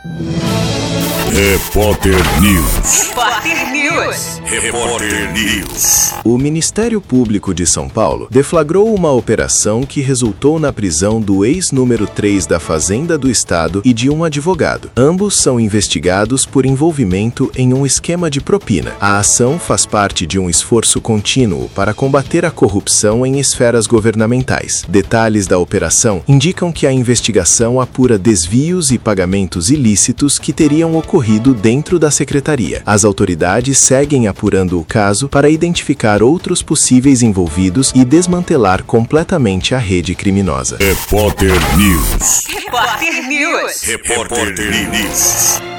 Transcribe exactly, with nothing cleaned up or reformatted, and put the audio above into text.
Repórter News. Repórter News. Repórter News. O Ministério Público de São Paulo deflagrou uma operação que resultou na prisão do ex-número três da Fazenda do Estado e de um advogado. Ambos são investigados por envolvimento em um esquema de propina. A ação faz parte de um esforço contínuo para combater a corrupção em esferas governamentais. Detalhes da operação indicam que a investigação apura desvios e pagamentos ilícitos que teriam ocorrido dentro da secretaria. As autoridades seguem apurando o caso para identificar outros possíveis envolvidos e desmantelar completamente a rede criminosa. Repórter News. Repórter News. Repórter News.